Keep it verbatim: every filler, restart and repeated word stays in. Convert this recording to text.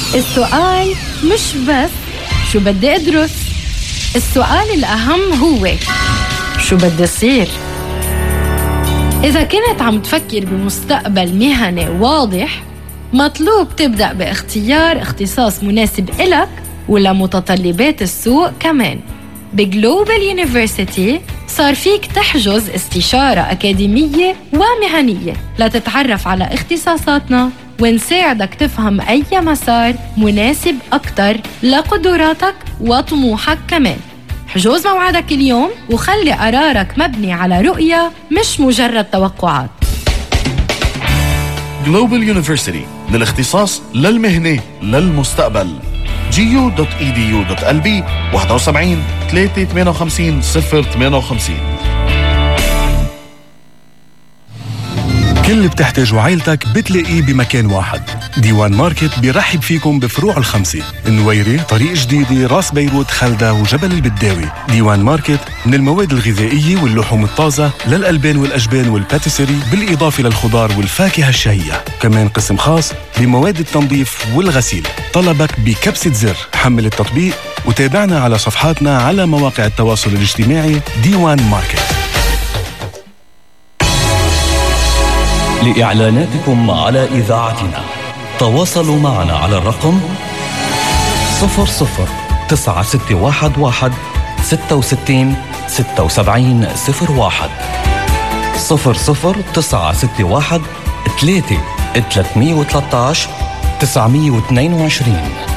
السؤال مش بس شو بدي أدرس، السؤال الأهم هو شو بدي أصير. إذا كنت عم تفكر بمستقبل مهني واضح، مطلوب تبدأ باختيار اختصاص مناسب إلك ولمتطلبات السوق كمان. بجلوبال يونيفرسيتي صار فيك تحجز استشارة أكاديمية ومهنية لتتعرف على اختصاصاتنا ونساعدك تفهم أي مسار مناسب أكتر لقدراتك وطموحك كمان. حجوز موعدك اليوم وخلي قرارك مبني على رؤية مش مجرد توقعات. جلوبال يونيفرسيتي، من الاختصاص للمهنة للمستقبل. جيو دوت اي دي يو دوت ال بي واحد سبعة ثلاثة ثمانية خمسة صفر ثمانية خمسة. كل اللي بتحتاجه عائلتك بتلاقيه بمكان واحد. ديوان ماركت بيرحب فيكم بفروع الخمسة: النويري، طريق جديدة، راس بيروت، خلدة وجبل البداوي. ديوان ماركت من المواد الغذائية واللحوم الطازة للألبان والأجبان والباتيسري، بالإضافة للخضار والفاكهة الشهية. كمان قسم خاص بمواد التنظيف والغسيل. طلبك بكبسة زر. حمل التطبيق وتابعنا على صفحاتنا على مواقع التواصل الاجتماعي. ديوان ماركت. لإعلاناتكم على إذاعتنا تواصلوا معنا على الرقم صفر صفر تسعة ستة واحد واحد ستة وستين ستة وسبعين صفر واحد صفر صفر تسعة ستة واحد ثلاثة ثلاثمية وثلاثة عشر تسعمية واثنين وعشرين.